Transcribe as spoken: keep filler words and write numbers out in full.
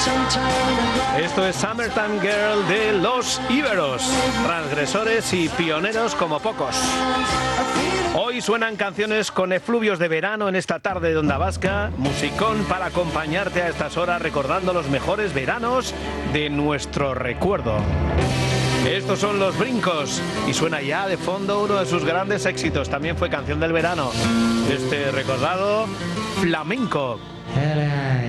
Esto es Summertime Girl de Los Íberos, transgresores y pioneros como pocos. Hoy suenan canciones con efluvios de verano en esta tarde de Onda Vasca, musicón para acompañarte a estas horas recordando los mejores veranos de nuestro recuerdo. Estos son Los Brincos y suena ya de fondo uno de sus grandes éxitos, también fue canción del verano, este recordado Flamenco.